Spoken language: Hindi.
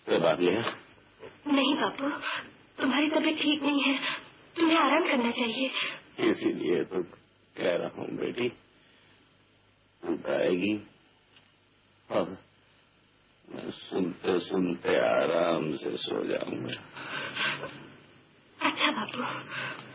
कोई बात नहीं है? नहीं बापू, तुम्हारी तबीयत ठीक नहीं है, तुम्हें आराम करना चाहिए। इसीलिए तो कह रहा हूँ बेटी, तू आएगी और मैं सुनते सुनते आराम से सो जाऊंगा। अच्छा बापू।